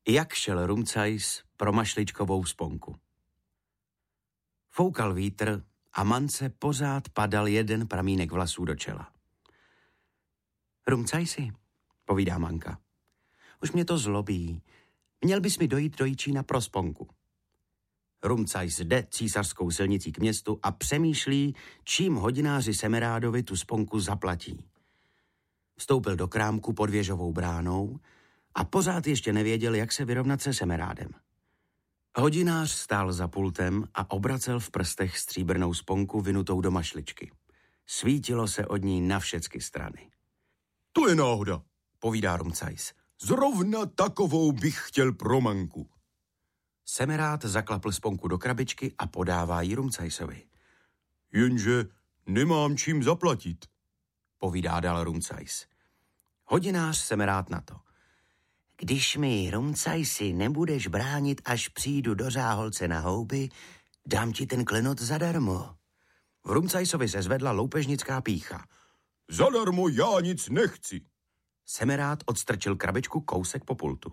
Jak šel Rumcajs pro mašličkovou sponku. Foukal vítr a Mance pořád padal jeden pramínek vlasů do čela. Rumcajsi, povídá Manka. Už mě to zlobí. Měl bys mi dojít do Jičína pro sponku. Rumcajs jde císařskou silnicí k městu a přemýšlí, čím hodináři Semerádovi tu sponku zaplatí. Vstoupil do krámku pod věžovou bránou a pořád ještě nevěděl, jak se vyrovnat se Semerádem. Hodinář stál za pultem a obracel v prstech stříbrnou sponku vynutou do mašličky. Svítilo se od ní na všechny strany. To je náhoda, povídá Rumcajs. Zrovna takovou bych chtěl pro Manku. Semerád zaklapl sponku do krabičky a podává ji Rumcajsovi. Jenže nemám čím zaplatit, povídá dál Rumcajs. Hodinář Semerád na to. Když mi, Rumcajsi, nebudeš bránit, až přijdu do Řáholce na houby, dám ti ten klenot zadarmo. V Rumcajsovi se zvedla loupežnická pýcha. Zadarmo já nic nechci. Semerád odstrčil krabičku kousek po pultu.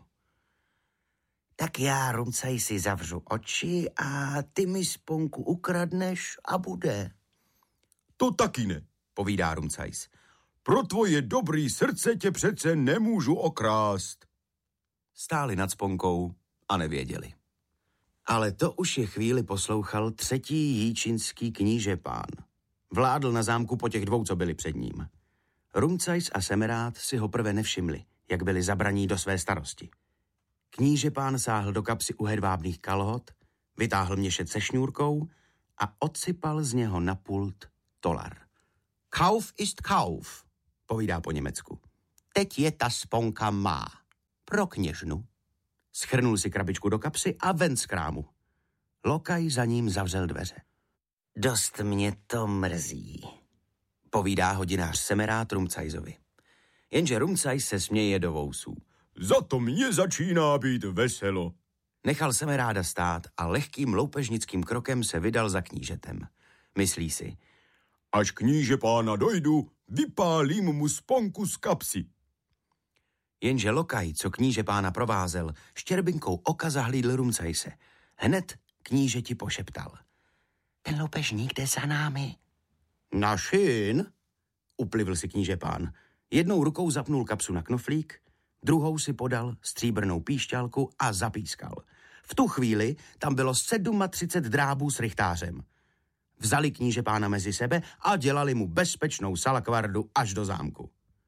Tak já, Rumcajsi, zavřu oči a ty mi sponku ukradneš a bude. To taky ne, povídá Rumcajs. Pro tvoje dobrý srdce tě přece nemůžu okrást. Stáli nad sponkou a nevěděli. Ale to už je chvíli poslouchal třetí jíčinský knížepán. Vládl na zámku po těch dvou, co byli před ním. Rumcajs a Semerád si ho prve nevšimli, jak byli zabraní do své starosti. Knížepán sáhl do kapsy u hedvábných kalhot, vytáhl měšec se šňůrkou a odsypal z něho na pult tolar. Kauf ist Kauf, povídá po německu. Teď je ta sponka má. Pro kněžnu. Schrnul si krabičku do kapsy a ven z krámu. Lokaj za ním zavřel dveře. Dost mě to mrzí, povídá hodinář Semerád Rumcajsovi. Jenže Rumcajs se směje do vousů. Za to mně začíná být veselo. Nechal Semeráda stát a lehkým loupežnickým krokem se vydal za knížetem. Myslí si. Až kníže pána dojdu, vypálím mu sponku z kapsy. Jenže lokaj, co kníže pána provázel, štěrbinkou oka zahlídl Rumcajse. Hned knížeti pošeptal. Ten loupežník jde za námi. Našin, uplivl si kníže pán. Jednou rukou zapnul kapsu na knoflík, druhou si podal stříbrnou píšťalku a zapískal. V tu chvíli tam bylo 37 drábů s rychtářem. Vzali kníže pána mezi sebe a dělali mu bezpečnou salakvardu až do zámku.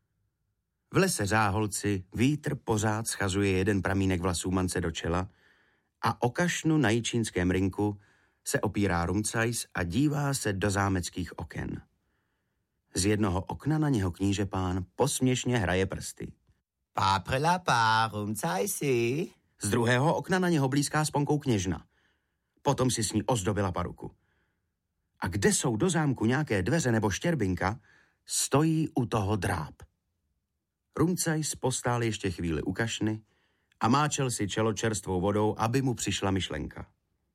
V lese Řáholci vítr pořád schazuje jeden pramínek vlasů Mance do čela a o kašnu na jičínském rynku se opírá Rumcajs a dívá se do zámeckých oken. Z jednoho okna na něho kníže pán posměšně hraje prsty. Páprlapá, Rumcajsi. Z druhého okna na něho blízká sponkou kněžna. Potom si s ní ozdobila paruku. A kde jsou do zámku nějaké dveře nebo štěrbinka, stojí u toho dráb. Rumcajs postál ještě chvíli u kašny a máčel si čelo čerstvou vodou, aby mu přišla myšlenka.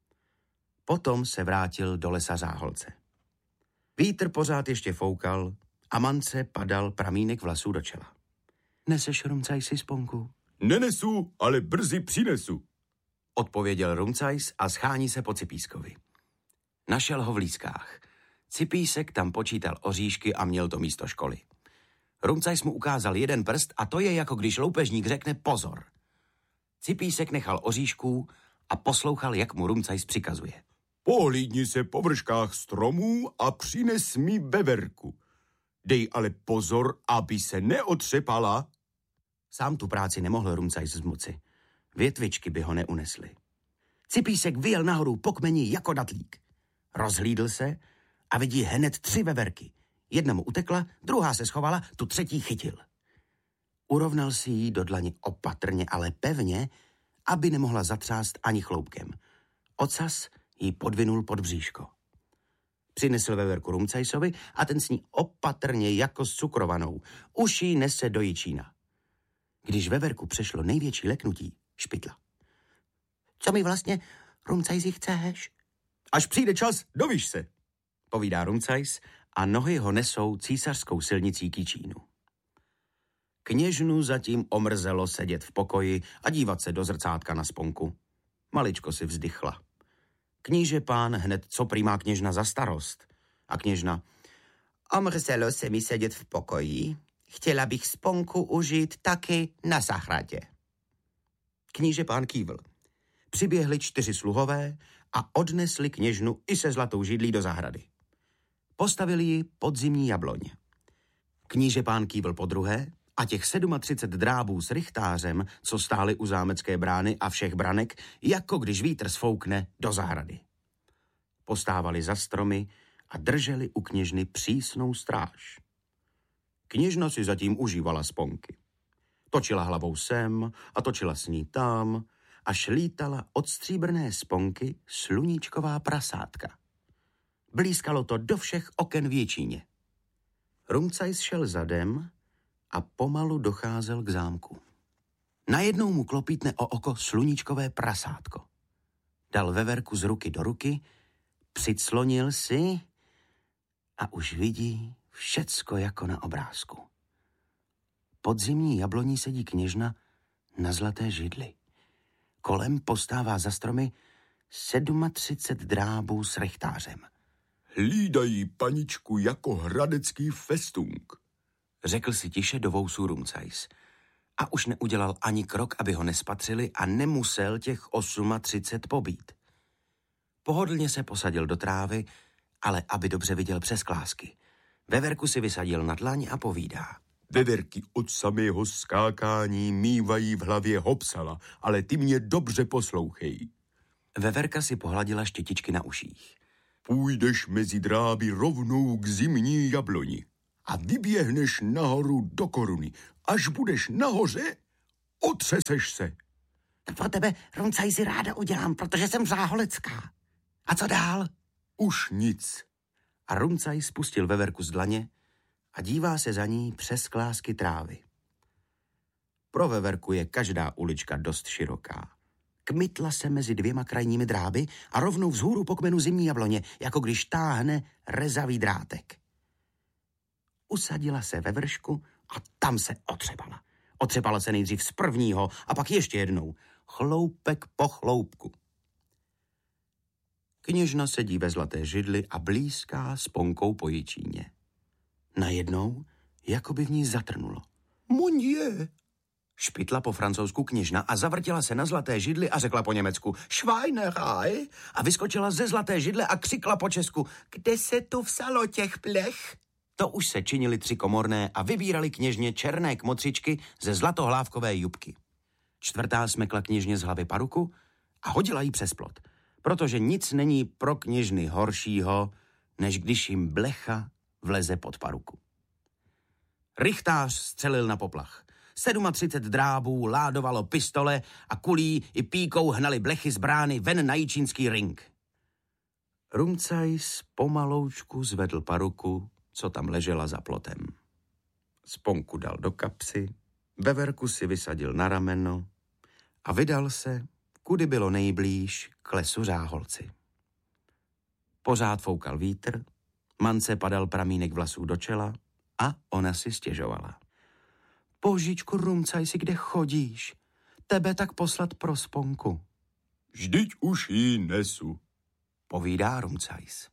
Potom se vrátil do lesa Řáholce. Vítr pořád ještě foukal a Mance padal pramínek vlasů do čela. Neseš, Rumcajsi, sponku? Nenesu, ale brzy přinesu, odpověděl Rumcajs a schání se po Cipískovi. Našel ho v lískách. Cipísek tam počítal oříšky a měl to místo školy. Rumcajs mu ukázal jeden prst a to je, jako když loupežník řekne pozor. Cipísek nechal oříšků a poslouchal, jak mu Rumcajs přikazuje. Pohlídni se po vrškách stromů a přines mi veverku. Dej ale pozor, aby se neotřepala. Sám tu práci nemohl Rumcajs zmoci. Větvičky by ho neunesly. Cipísek vyjel nahoru po kmeni jako datlík. Rozhlídl se a vidí hned 3 veverky. Jedna mu utekla, druhá se schovala, tu třetí chytil. Urovnal si ji do dlaně opatrně, ale pevně, aby nemohla zatřást ani chloupkem. Ocas jí podvinul pod bříško. Přinesl veverku Rumcajsovi a ten s ní opatrně jako s cukrovanou. Už jí nese do Jičína. Když veverku přešlo největší leknutí, špitla. Co mi vlastně, Rumcajsi, chceš? Až přijde čas, dovíš se, povídá Rumcajs a nohy ho nesou císařskou silnicí k Jičínu. Kněžnu zatím omrzelo sedět v pokoji a dívat se do zrcátka na sponku. Maličko si vzdychla. Kníže pán hned, co prý má kněžna za starost. A kněžna: omrzelo se mi sedět v pokoji. Chtěla bych sponku užít taky na zahradě. Kníže pán kývl. Přiběhli 4 sluhové a odnesli kněžnu i se zlatou židlí do zahrady. Postavili ji pod zimní jabloň. Kníže pán kývl podruhé a těch 37 drábů s rychtářem, co stáli u zámecké brány a všech branek, jako když vítr sfoukne do zahrady. Postávali za stromy a drželi u kněžny přísnou stráž. Kněžna si zatím užívala sponky. Točila hlavou sem a točila s ní tam, až lítala od stříbrné sponky sluníčková prasátka. Blízkalo to do všech oken v Jičíně. Rumcajs šel zadem a pomalu docházel k zámku. Najednou mu klopítne o oko sluníčkové prasátko. Dal veverku z ruky do ruky, přiclonil si a už vidí všecko jako na obrázku. Pod zimní jabloní sedí kněžna na zlaté židli. Kolem postává za stromy 37 drábů s rychtářem. Hlídají paničku jako hradecký festung, řekl si tiše do vousů Rumcajs. A už neudělal ani krok, aby ho nespatřili a nemusel těch 38 pobít. Pohodlně se posadil do trávy, ale aby dobře viděl přes klásky. Veverku si vysadil na dlaň a povídá. Veverky od samého skákání mívají v hlavě hopsala, ale ty mě dobře poslouchej. Veverka si pohladila štětičky na uších. Půjdeš mezi dráby rovnou k zimní jabloni a vyběhneš nahoru do koruny. Až budeš nahoře, otřeseš se. To pro tebe, Rumcajsi, ráda udělám, protože jsem záholecká. A co dál? Už nic. A Rumcajs spustil veverku z dlaně a dívá se za ní přes klásky trávy. Pro veverku je každá ulička dost široká. Kmitla se mezi 2 krajními dráby a rovnou vzhůru po kmenu zimní jabloně, jako když táhne rezavý drátek. Usadila se ve vršku a tam se otřepala. Otřepala se nejdřív z prvního a pak ještě jednou. Chloupek po chloupku. Kněžna sedí ve zlaté židli a blízká sponkou po Jičíně. Najednou, jako by v ní zatrnulo. Monje! Špitla po francouzsku kněžna a zavrtila se na zlaté židli a řekla po německu Schweinerei a vyskočila ze zlaté židle a křikla po česku Kde se tu vsalo těch plech? To už se činili 3 komorné a vybírali kněžně černé kmotřičky ze zlatohlávkové jubky. 4. smekla kněžně z hlavy paruku a hodila jí přes plot, protože nic není pro kněžny horšího, než když jim blecha vleze pod paruku. Rychtář střelil na poplach. 37 drábů ládovalo pistole a kulí i píkou hnali blechy z brány ven na jičínský ring. Rumcajs pomaloučku zvedl paruku, co tam ležela za plotem. Sponku dal do kapsy, veverku si vysadil na rameno a vydal se, kudy bylo nejblíž k lesu Řáholci. Pořád foukal vítr, mance padal pramínek vlasů do čela a ona si stěžovala. Božičku, Rumcajsi, kde chodíš? Tebe tak poslat pro sponku. Vždyť už ji nesu, povídá Rumcajs.